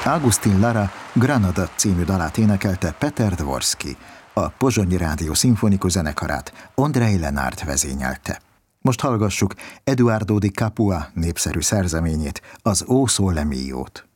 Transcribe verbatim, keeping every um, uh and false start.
Augustin Lara Granada című dalát énekelte Peter Dvorsky, a Pozsonyi Rádió szimfonikus zenekarát Andrei Lenart vezényelte. Most hallgassuk Eduardo di Capua népszerű szerzeményét, az O Sole Mio-t.